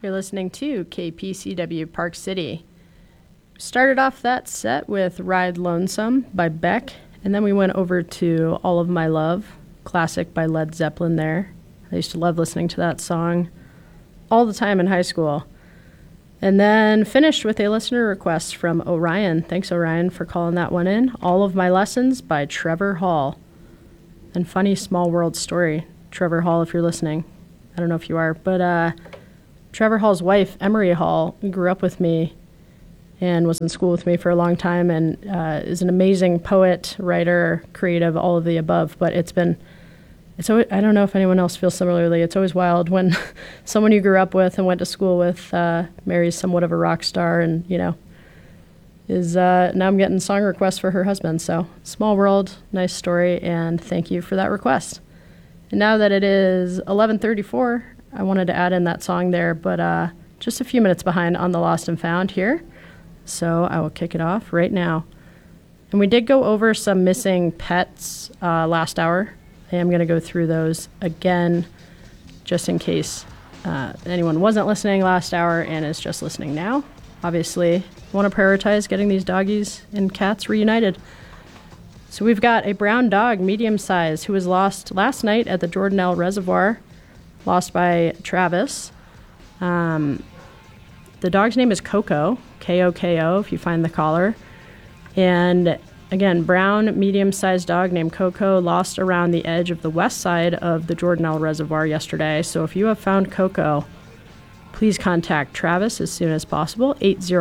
You're listening to KPCW Park City. Started off that set with Ride Lonesome by Beck, and then we went over to All of My Love, classic by Led Zeppelin there. I used to love listening to that song all the time in high school. And then finished with a listener request from Orion. Thanks, Orion, for calling that one in. All of My Lessons by Trevor Hall. And funny small world story. Trevor Hall, if you're listening. I don't know if you are, but Trevor Hall's wife, Emery Hall, grew up with me and was in school with me for a long time and is an amazing poet, writer, creative, all of the above. But it's always, I don't know if anyone else feels similarly. It's always wild when someone you grew up with and went to school with marries somewhat of a rock star and, is now I'm getting song requests for her husband. So small world, nice story, and thank you for that request. And now that it is 11:34, I wanted to add in that song there, but just a few minutes behind on the Lost and Found here. So I will kick it off right now. And we did go over some missing pets last hour. I am going to go through those again, just in case anyone wasn't listening last hour and is just listening now. Obviously, want to prioritize getting these doggies and cats reunited. So we've got a brown dog, medium size, who was lost last night at the Jordanelle Reservoir, lost by Travis. The dog's name is Coco, K-O-K-O, if you find the collar. And again, brown, medium-sized dog named Coco lost around the edge of the west side of the Jordanelle Reservoir yesterday. So if you have found Coco, please contact Travis as soon as possible,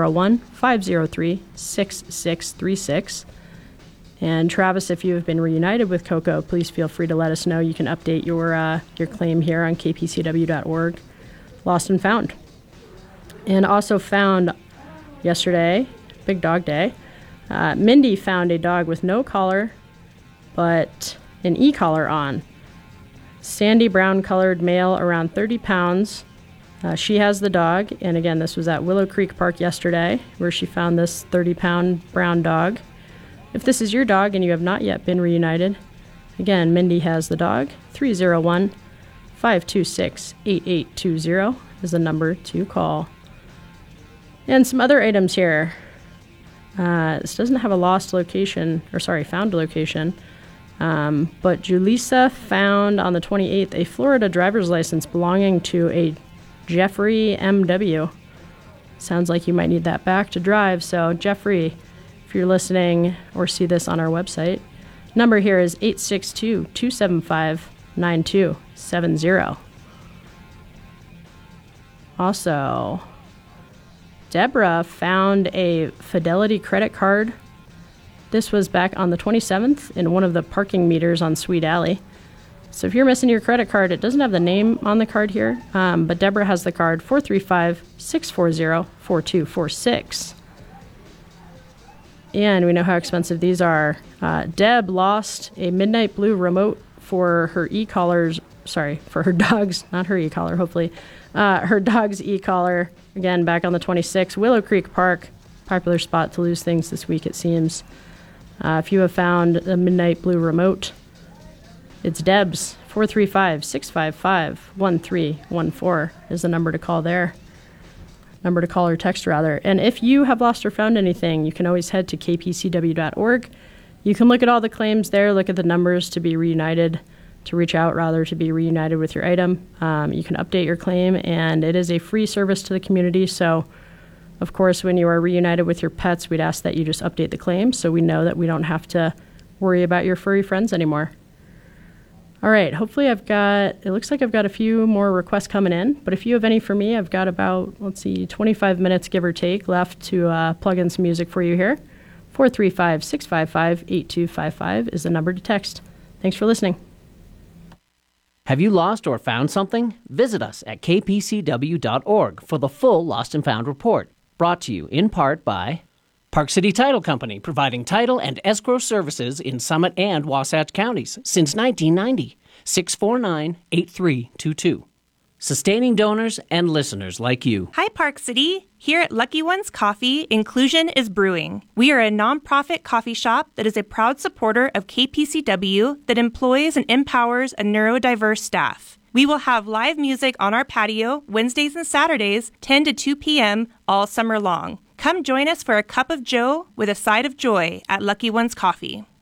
801-503-6636. And Travis, if you have been reunited with Coco, please feel free to let us know. You can update your claim here on kpcw.org. Lost and Found. And also found yesterday, Big Dog Day, Mindy found a dog with no collar, but an e-collar on. Sandy brown colored male, around 30 pounds. She has the dog, and again, this was at Willow Creek Park yesterday, where she found this 30-pound brown dog. If this is your dog and you have not yet been reunited, again, Mindy has the dog. 301-526-8820 is the number to call. And some other items here. This doesn't have a found location, but Julissa found on the 28th a Florida driver's license belonging to a Jeffrey M.W. Sounds like you might need that back to drive, so Jeffrey, if you're listening or see this on our website, number here is 862-275-9270. Also, Deborah found a Fidelity credit card. This was back on the 27th in one of the parking meters on Sweet Alley. So if you're missing your credit card, it doesn't have the name on the card here, but Deborah has the card, 435-640-4246. And we know how expensive these are. Deb lost a Midnight Blue remote for her e-collars, for her dog's, not her e-collar, hopefully, her dog's e-collar, again, back on the 26th, Willow Creek Park, popular spot to lose things this week, it seems. If you have found the Midnight Blue remote, it's Deb's, 435-655-1314 is the number to call there. Number to call or text, rather. And if you have lost or found anything, you can always head to kpcw.org. You can look at all the claims there, look at the numbers to be reunited, to reach out, rather, to be reunited with your item. You can update your claim, and it is a free service to the community. So, of course, when you are reunited with your pets, we'd ask that you just update the claim so we know that we don't have to worry about your furry friends anymore. All right, hopefully it looks like I've got a few more requests coming in, but if you have any for me, I've got about, 25 minutes, give or take, left to plug in some music for you here. 435-655-8255 is the number to text. Thanks for listening. Have you lost or found something? Visit us at kpcw.org for the full Lost and Found report, brought to you in part by Park City Title Company, providing title and escrow services in Summit and Wasatch counties since 1990. 649-8322. Sustaining donors and listeners like you. Hi, Park City. Here at Lucky Ones Coffee, inclusion is brewing. We are a nonprofit coffee shop that is a proud supporter of KPCW that employs and empowers a neurodiverse staff. We will have live music on our patio Wednesdays and Saturdays, 10 to 2 p.m. all summer long. Come join us for a cup of joe with a side of joy at Lucky Ones Coffee.